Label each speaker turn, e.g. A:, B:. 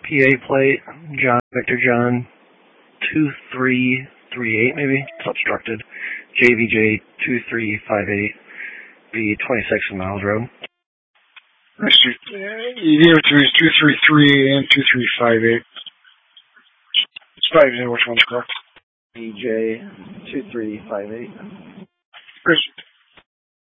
A: PA plate, John Victor John 2338 maybe. It's obstructed. JVJ 2358 V 26 Miles Road.
B: You gave it to me 233 and 2358. It's probably which one's correct.
A: VJ 2358.